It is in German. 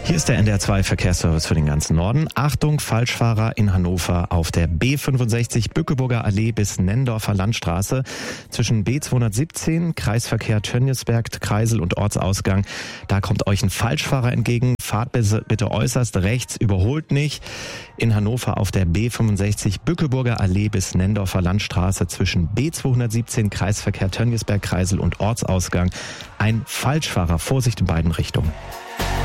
Hier ist der NDR2 Verkehrsservice für den ganzen Norden. Achtung, Falschfahrer in Hannover auf der B65 Bückeburger Allee bis Nendorfer Landstraße. Zwischen B217, Kreisverkehr Tönnies-Berg, Kreisel und Ortsausgang. Da kommt euch ein Falschfahrer entgegen. Fahrt bitte äußerst rechts, überholt nicht. In Hannover auf der B65 Bückeburger Allee bis Nendorfer Landstraße zwischen B217, Kreisverkehr Tönnies-Berg, Kreisel und Ortsausgang. Ein Falschfahrer. Vorsicht in beiden Richtungen.